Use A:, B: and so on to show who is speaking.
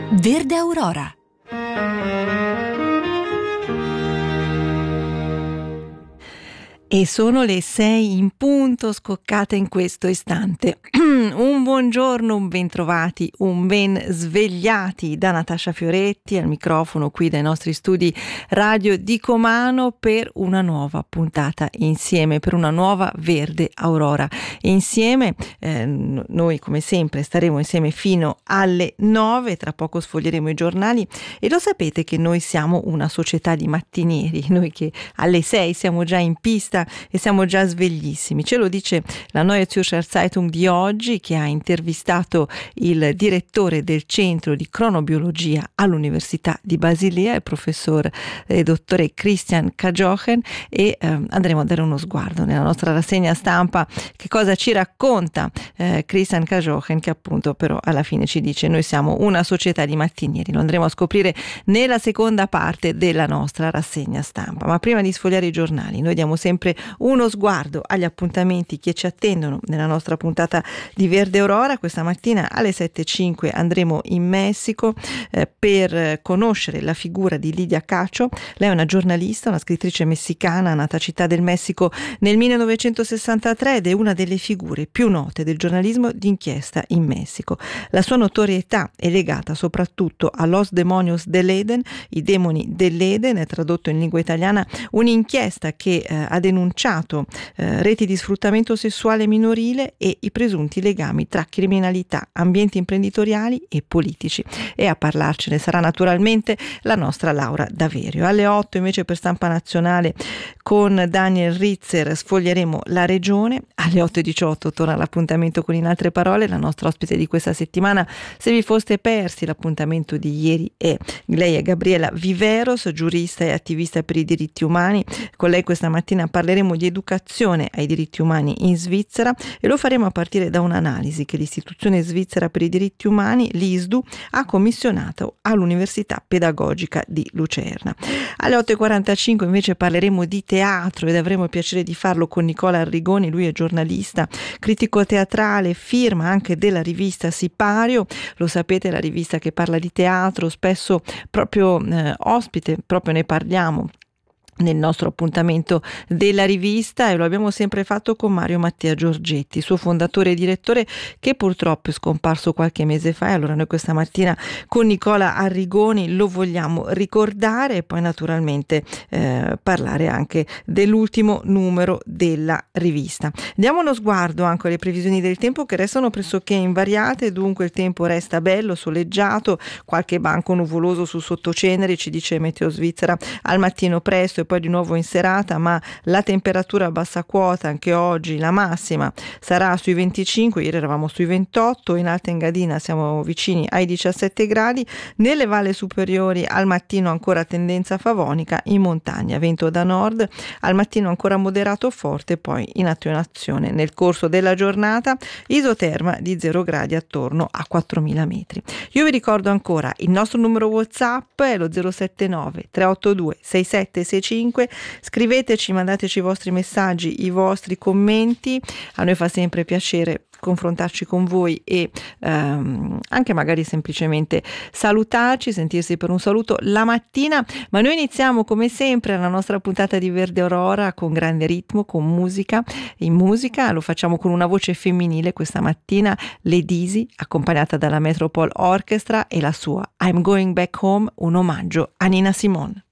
A: Verde Aurora. E sono le 6 in punto, scoccate in questo istante. Un buongiorno, un ben trovati, un ben svegliati da Natascia Fioretti al microfono qui dai nostri studi radio di Comano per una nuova puntata insieme, per una nuova Verde Aurora. E insieme noi come sempre staremo insieme fino alle 9, tra poco sfoglieremo i giornali e lo sapete che noi siamo una società di mattinieri, noi che alle 6 siamo già in pista e siamo già sveglissimi. Ce lo dice la Neue Zürcher Zeitung di oggi, che ha intervistato il direttore del centro di cronobiologia all'Università di Basilea, il professor dottore Christian Kajochen, e andremo a dare uno sguardo nella nostra rassegna stampa che cosa ci racconta Christian Kajochen, che appunto però alla fine ci dice noi siamo una società di mattinieri. Lo andremo a scoprire nella seconda parte della nostra rassegna stampa. Ma prima di sfogliare i giornali noi diamo sempre uno sguardo agli appuntamenti che ci attendono nella nostra puntata di Verde Aurora. Questa mattina alle 7:05 andremo in Messico per conoscere la figura di Lidia Cacho. Lei è una giornalista, una scrittrice messicana nata a Città del Messico nel 1963 ed è una delle figure più note del giornalismo d'inchiesta in Messico. La sua notorietà è legata soprattutto a Los Demonios dell'Eden, i demoni dell'Eden, tradotto in lingua italiana, un'inchiesta che ha denunciato reti di sfruttamento sessuale minorile e i presunti legami tra criminalità, ambienti imprenditoriali e politici. E a parlarcene sarà naturalmente la nostra Laura Daverio. Alle 8 invece per Stampa Nazionale con Daniel Ritzer sfoglieremo la regione. Alle 8:18 torna l'appuntamento con In altre parole, la nostra ospite di questa settimana. Se vi foste persi l'appuntamento di ieri lei è Gabriela Viveros, giurista e attivista per i diritti umani. Con lei questa mattina parleremo di educazione ai diritti umani in Svizzera e lo faremo a partire da un'analisi che l'Istituzione Svizzera per i diritti umani, l'ISDU, ha commissionato all'Università Pedagogica di Lucerna. Alle 8:45 invece parleremo di teatro ed avremo il piacere di farlo con Nicola Arrigoni. Lui è giornalista, critico teatrale, firma anche della rivista Sipario. Lo sapete, la rivista che parla di teatro, spesso proprio ospite, proprio ne parliamo nel nostro appuntamento della rivista, e lo abbiamo sempre fatto con Mario Mattia Giorgetti, suo fondatore e direttore, che purtroppo è scomparso qualche mese fa, e allora noi questa mattina con Nicola Arrigoni lo vogliamo ricordare e poi naturalmente parlare anche dell'ultimo numero della rivista. Diamo uno sguardo anche alle previsioni del tempo, che restano pressoché invariate. Dunque il tempo resta bello, soleggiato, qualche banco nuvoloso su Sottoceneri, ci dice Meteo Svizzera, al mattino presto e poi di nuovo in serata, ma la temperatura a bassa quota anche oggi, la massima sarà sui 25, ieri eravamo sui 28, in Alta Engadina siamo vicini ai 17 gradi, nelle valli superiori al mattino ancora tendenza favonica, in montagna vento da nord, al mattino ancora moderato forte, poi in attenuazione nel corso della giornata, isoterma di 0 gradi attorno a 4.000 metri. Io vi ricordo ancora il nostro numero WhatsApp è lo 079 382 6765. Scriveteci, mandateci i vostri messaggi, i vostri commenti. A noi fa sempre piacere confrontarci con voi e anche magari semplicemente salutarci, sentirsi per un saluto la mattina. Ma noi iniziamo come sempre la nostra puntata di Verde Aurora con grande ritmo, con musica. In musica lo facciamo con una voce femminile questa mattina, Lady Easy, accompagnata dalla Metropole Orchestra, e la sua I'm Going Back Home, un omaggio a Nina Simone.